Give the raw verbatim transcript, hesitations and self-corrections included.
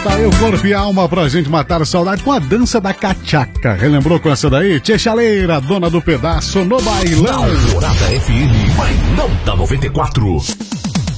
Tá aí o corpo e a alma pra gente matar a saudade com a dança da cachaca. Relembrou com essa daí? Tia Chaleira, dona do pedaço no bailão. Alvorada F M, bailão da noventa e quatro.